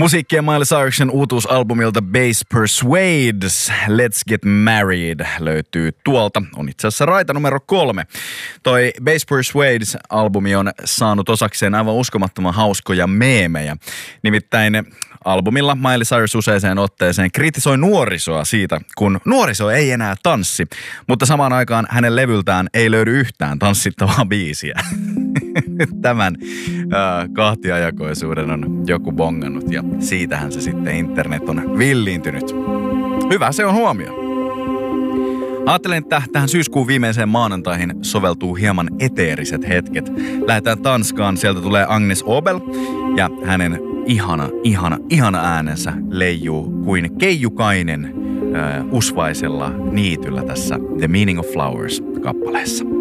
Musiikkia Miley Cyrusin uutuusalbumilta Bass Persuades, Let's Get Married löytyy tuolta. On itse asiassa raita numero 3. Toi Bass Persuades-albumi on saanut osakseen aivan uskomattoman hauskoja meemejä. Nimittäin albumilla Miley Cyrus useaseen otteeseen kritisoi nuorisoa siitä, kun nuoriso ei enää tanssi, mutta samaan aikaan hänen levyltään ei löydy yhtään tanssittavaa biisiä. Tämän kahtiajakoisuuden on joku bongannut ja siitähän se sitten internet on villiintynyt. Hyvä se on huomio. Ajattelen, että tähän syyskuun viimeiseen maanantaihin soveltuu hieman eteeriset hetket. Lähdetään Tanskaan, sieltä tulee Agnes Obel ja hänen ihana äänensä leijuu kuin keijukainen usvaisella niityllä tässä The Meaning of Flowers -kappaleessa.